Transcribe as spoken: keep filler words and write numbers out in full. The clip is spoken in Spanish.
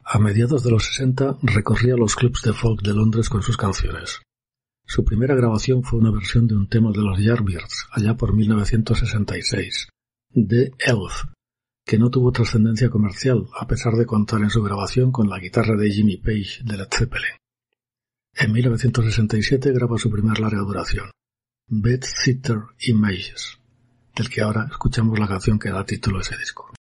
A mediados de los sesenta recorría los clubs de folk de Londres con sus canciones. Su primera grabación fue una versión de un tema de los Yardbirds, allá por mil novecientos sesenta y seis, The Elf, que no tuvo trascendencia comercial, a pesar de contar en su grabación con la guitarra de Jimmy Page de Led Zeppelin. En mil novecientos sesenta y siete graba su primer larga duración, Bed Sitter Images, del que ahora escuchamos la canción que da título a ese disco.